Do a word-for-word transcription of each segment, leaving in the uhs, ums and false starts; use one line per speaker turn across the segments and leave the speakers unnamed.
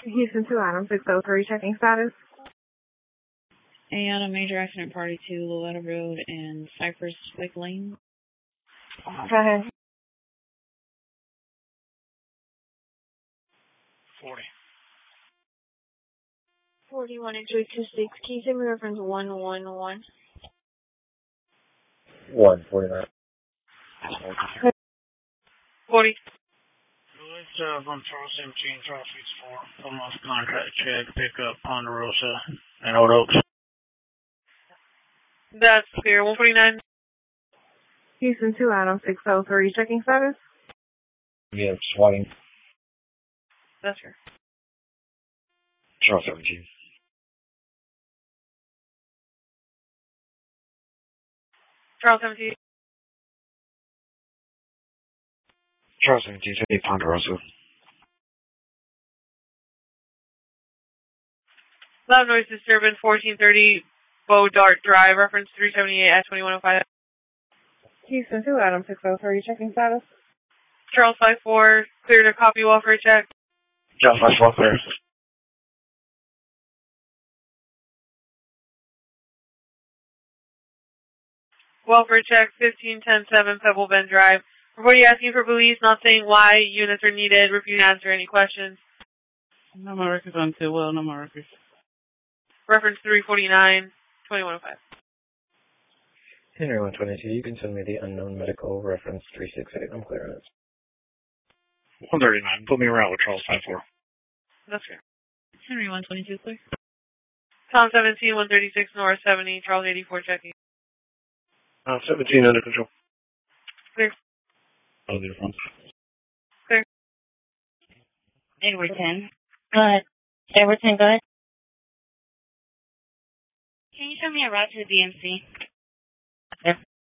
Houston two Adam six oh three, checking status.
And a major accident, party to Loletta Road and Cypress Lake Lane.
Go ahead.
forty.
forty-one and three two six, can you send me reference one one one?
one forty-nine.
forty.
Police uh, on Charles seventeen, Charles Street four, almost contract check, pickup Ponderosa and Old Oaks.
That's clear. one forty-nine. Houston two Adam six oh three, checking status.
Yeah, swatting.
That's clear.
Charles seventeen.
Charles seventeen.
Charles seventeen, seventy Ponderosa.
Loud noise disturbance, fourteen thirty Bow Dart Drive, reference three seventy-eight at twenty-one oh five. Houston two Adam six oh three, checking status. Charles five four, clear to copy welfare check.
Charles five four, clear.
Welfare check, fifteen ten seven Pebble Bend Drive. Before you asking for police, not saying why units are needed, repeat and answer any questions.
No more records on two, well, no more records.
Reference three forty-nine, twenty-one oh five.
Henry one twenty-two, you can send me the unknown medical reference three six eight. I'm clear on it.
one thirty-nine, put me around with Charles five four.
That's good.
Henry one twenty-two, clear.
Tom seventeen, one thirty-six North seventy, Charles eighty-four checking.
Uh, seventeen under control.
Clear.
Oh, the front.
Clear.
Edward ten. Go ahead. Edward ten, go ahead. Can you show me a route to the D M C? Okay.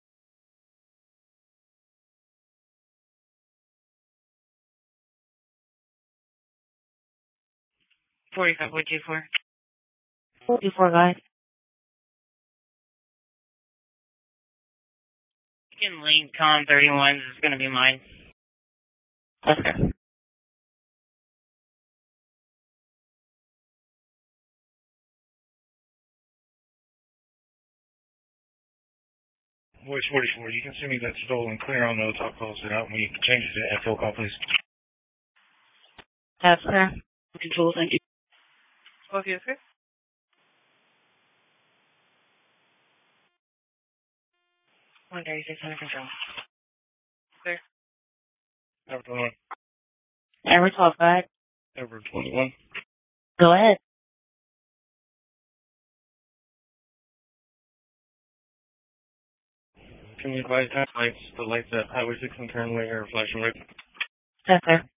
forty-five, what you for? forty-four, go ahead. You can link con thirty-one, this is going to be mine. Okay.
Voice forty-four, you can send me that stolen clear on those. I'll close it out when you can change it to F O call, please.
That's clear. Control, thank you.
Okay, sir.
one thirty-six under control.
Clear.
Ever twenty-one.
Edward twelve, go ahead.
Ever twenty-one.
Go ahead.
Can you advise that lights, the lights at Highway six and Turnway are flashing red?
That's clear.